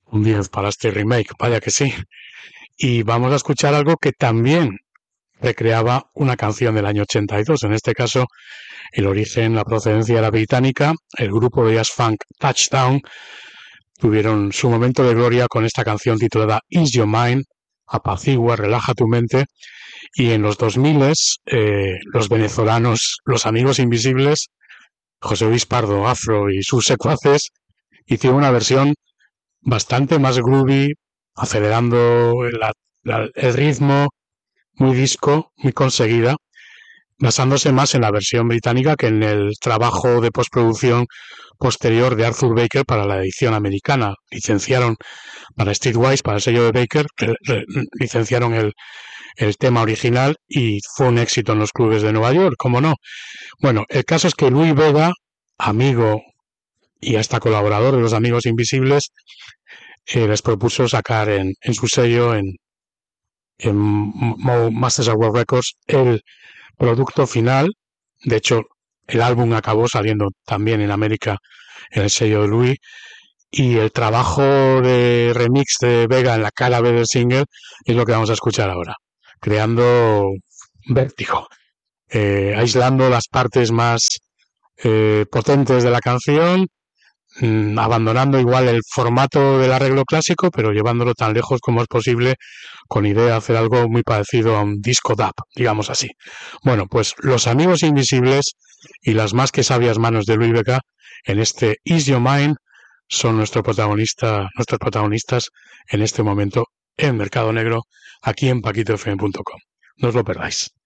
Un 10 para este remake, vaya que sí. Y vamos a escuchar algo que también recreaba una canción del año 82. En este caso, el origen, la procedencia era británica. El grupo de jazz funk Touchdown tuvieron su momento de gloria con esta canción titulada Ease Your Mind, apacigua, relaja tu mente. Y en los 2000 los venezolanos, los Amigos Invisibles, José Luis Pardo Afro y sus secuaces, hicieron una versión bastante más groovy, acelerando el ritmo, muy disco, muy conseguida, basándose más en la versión británica que en el trabajo de postproducción posterior de Arthur Baker para la edición americana. Licenciaron para Streetwise, para el sello de Baker, licenciaron el tema original y fue un éxito en los clubes de Nueva York, ¿cómo no? Bueno, el caso es que Luis Vega, amigo y hasta colaborador de los Amigos Invisibles, les propuso sacar en su sello, en Masters of World Records, el producto final. De hecho, el álbum acabó saliendo también en América en el sello de Louis, y el trabajo de remix de Vega en la cara B del single es lo que vamos a escuchar ahora, creando vértigo, aislando las partes más potentes de la canción, abandonando igual el formato del arreglo clásico, pero llevándolo tan lejos como es posible, con idea de hacer algo muy parecido a un disco dub, digamos así. Bueno, pues Los Amigos Invisibles y las más que sabias manos de Luis Vega en este Ease Your Mind son nuestros protagonistas en este momento en Mercado Negro, aquí en paquitofm.com. No os lo perdáis.